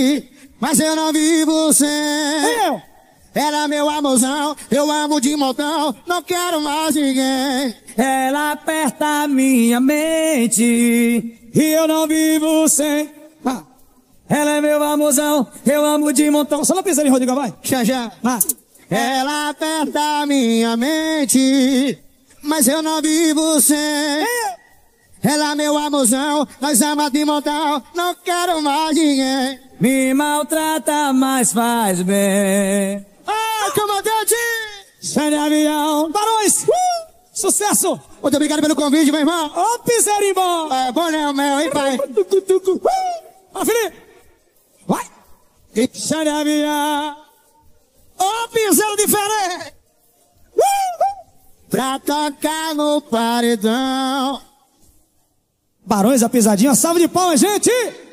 mas eu não vivo sem. Eu. Era meu amorzão, eu amo de montão, não quero mais ninguém. Ela aperta minha mente e eu não vivo sem. Ela é meu amorzão, eu amo de montão. Só não pensa em Rodrigo, vai. Já. Ela aperta minha mente, mas eu não vivo sem. Ela é meu amorzão, nós amamos de montão, não quero mais ninguém. Me maltrata, mas faz bem. Comandante! Sai de avião. Barões! Sucesso! Muito obrigado pelo convite, meu irmão. Ô, Piserimbom! É bom, né, meu, hein, pai? Ó, Felipe! Vai! Sai de avião! Ô, piseiro diferente! Pra tocar no paredão. Barões, a pisadinha. Salve de palmas, gente!